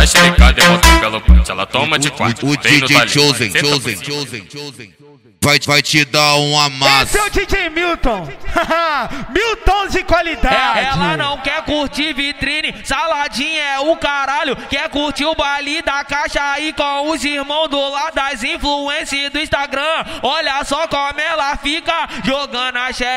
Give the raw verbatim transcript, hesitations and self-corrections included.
Ela esticada e bota pelo punch, ela toma de quatro. O D J Chosen, Chosen, Chosen, Chosen. Vai, vai te dar um amasso. Esse é o D J Milton. Milton de qualidade. É, ela não quer curtir vitrine, saladinha é o caralho. Quer curtir o baile da caixa aí com os irmãos do lado das influências do Instagram. Olha só como ela fica jogando a xereca.